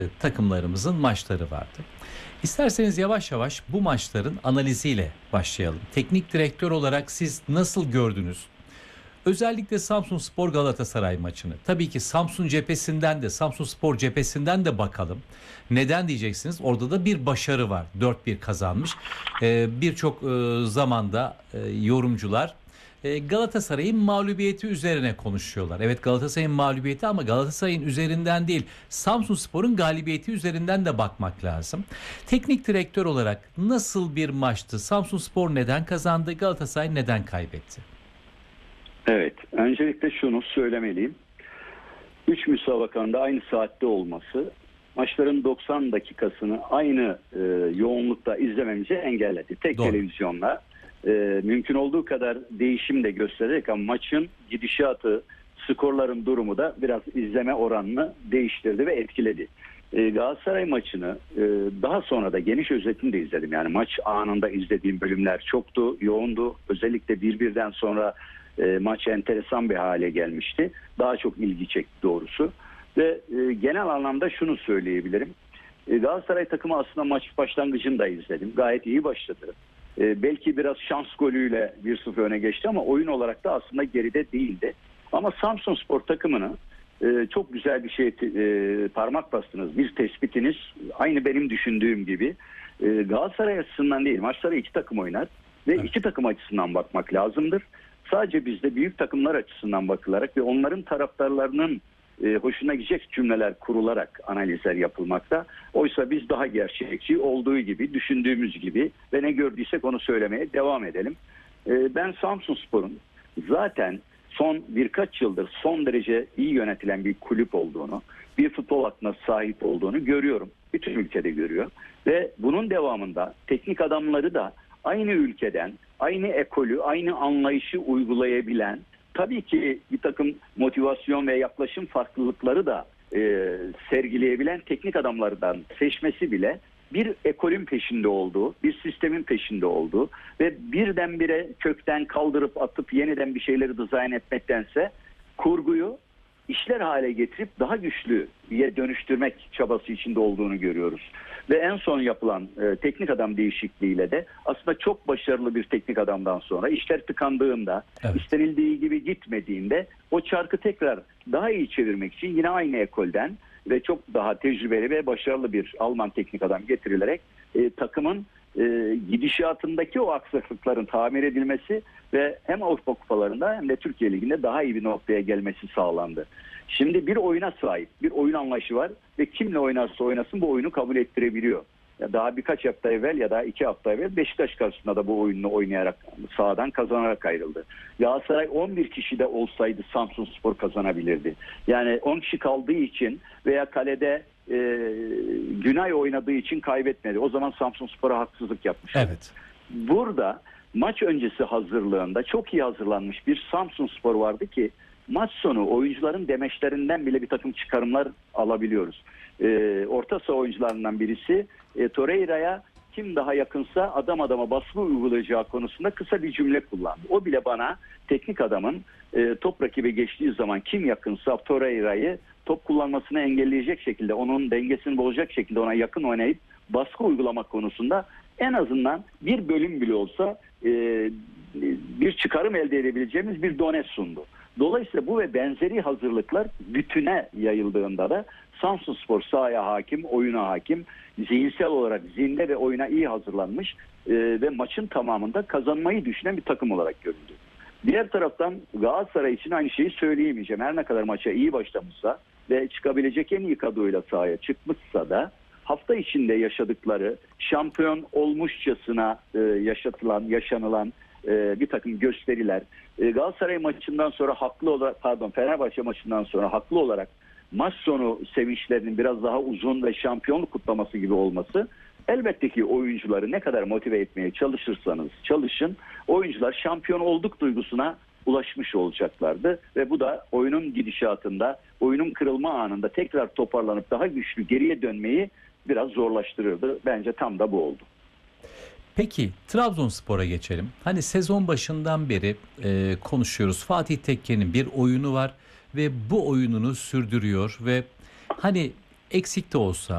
takımlarımızın maçları vardı. İsterseniz yavaş yavaş bu maçların analiziyle başlayalım. Teknik direktör olarak siz nasıl gördünüz? Özellikle Samsunspor Galatasaray maçını. Tabii ki Samsun cephesinden de Samsunspor cephesinden de bakalım. Neden diyeceksiniz? Orada da bir başarı var. 4-1 kazanmış. Birçok zamanda yorumcular Galatasaray'ın mağlubiyeti üzerine konuşuyorlar. Evet, Galatasaray'ın mağlubiyeti ama Galatasaray'ın üzerinden değil, Samsunspor'un galibiyeti üzerinden de bakmak lazım. Teknik direktör olarak nasıl bir maçtı? Samsunspor neden kazandı? Galatasaray neden kaybetti? Evet, öncelikle şunu söylemeliyim. 3 müsabakanın da aynı saatte olması maçların 90 dakikasını aynı yoğunlukta izlememizi engelledi. Tek Doğru. televizyonla mümkün olduğu kadar değişim de göstererek ama maçın gidişatı, skorların durumu da biraz izleme oranını değiştirdi ve etkiledi. Galatasaray maçını daha sonra da geniş özetini de izledim. Yani maç anında izlediğim bölümler çoktu, yoğundu. Özellikle birbirden sonra maç enteresan bir hale gelmişti. Daha çok ilgi çekti doğrusu. Ve genel anlamda şunu söyleyebilirim. Galatasaray takımı aslında maç başlangıcında izledim. Gayet iyi başladı. Belki biraz şans golüyle 1-0 öne geçti ama oyun olarak da aslında geride değildi. Ama Samsunspor takımını çok güzel bir şey parmak bastınız. Bir tespitiniz aynı benim düşündüğüm gibi. Galatasaray açısından değil, maçlara iki takım oynar ve Evet. iki takım açısından bakmak lazımdır. Sadece bizde büyük takımlar açısından bakılarak ve onların taraftarlarının hoşuna gidecek cümleler kurularak analizler yapılmakta. Oysa biz daha gerçekçi olduğu gibi, düşündüğümüz gibi ve ne gördüysek onu söylemeye devam edelim. Ben Samsunspor'un zaten son birkaç yıldır son derece iyi yönetilen bir kulüp olduğunu, bir futbol aklına sahip olduğunu görüyorum. Bütün ülkede görüyor. Ve bunun devamında teknik adamları da aynı ülkeden, aynı ekolü, aynı anlayışı uygulayabilen, tabii ki bir takım motivasyon ve yaklaşım farklılıkları da sergileyebilen teknik adamlardan seçmesi bile bir ekolün peşinde olduğu, bir sistemin peşinde olduğu ve birdenbire kökten kaldırıp atıp yeniden bir şeyleri dizayn etmektense kurguyu işler hale getirip daha güçlüye dönüştürmek çabası içinde olduğunu görüyoruz. Ve en son yapılan teknik adam değişikliğiyle de aslında çok başarılı bir teknik adamdan sonra işler tıkandığında, Evet. istenildiği gibi gitmediğinde o çarkı tekrar daha iyi çevirmek için yine aynı ekolden ve çok daha tecrübeli ve başarılı bir Alman teknik adam getirilerek takımın gidişatındaki o aksaklıkların tamir edilmesi ve hem Avrupa kupalarında hem de Türkiye Ligi'nde daha iyi bir noktaya gelmesi sağlandı. Şimdi bir oyuna sahip, bir oyun anlayışı var ve kimle oynarsa oynasın bu oyunu kabul ettirebiliyor. Ya daha birkaç hafta evvel ya da 2 hafta evvel Beşiktaş karşısında da bu oyununu oynayarak sahadan kazanarak ayrıldı. Galatasaray 11 kişi de olsaydı Samsunspor kazanabilirdi. Yani 10 kişi kaldığı için veya kalede Günay oynadığı için kaybetmedi. O zaman Samsunspor'a haksızlık yapmış. Evet. Burada maç öncesi hazırlığında çok iyi hazırlanmış bir Samsunspor vardı ki maç sonu oyuncuların demeçlerinden bile bir takım çıkarımlar alabiliyoruz. Orta saha oyuncularından birisi Torreira'ya kim daha yakınsa adam adama baskı uygulayacağı konusunda kısa bir cümle kullandı. O bile bana teknik adamın top rakibe geçtiği zaman kim yakınsa Torreira'yı top kullanmasını engelleyecek şekilde, onun dengesini bozacak şekilde ona yakın oynayıp baskı uygulamak konusunda en azından bir bölüm bile olsa bir çıkarım elde edebileceğimiz bir donet sundu. Dolayısıyla bu ve benzeri hazırlıklar bütüne yayıldığında da Samsunspor sahaya hakim, oyuna hakim, zihinsel olarak zinde ve oyuna iyi hazırlanmış ve maçın tamamında kazanmayı düşünen bir takım olarak göründü. Diğer taraftan Galatasaray için aynı şeyi söyleyemeyeceğim. Her ne kadar maça iyi başlamışsa ve çıkabilecek en iyi kadroyla sahaya çıkmışsa da hafta içinde yaşadıkları şampiyon olmuşçasına yaşanılan bir takım gösteriler, Galatasaray maçından sonra Fenerbahçe maçından sonra haklı olarak maç sonu sevinçlerinin biraz daha uzun ve şampiyonluk kutlaması gibi olması elbette ki oyuncuları ne kadar motive etmeye çalışırsanız çalışın, oyuncular şampiyon olduk duygusuna ulaşmış olacaklardı ve bu da oyunun gidişatında, oyunun kırılma anında tekrar toparlanıp daha güçlü geriye dönmeyi biraz zorlaştırırdı. Bence tam da bu oldu. Peki Trabzonspor'a geçelim. Hani sezon başından beri konuşuyoruz. Fatih Tekke'nin bir oyunu var ve bu oyununu sürdürüyor ve hani eksik de olsa,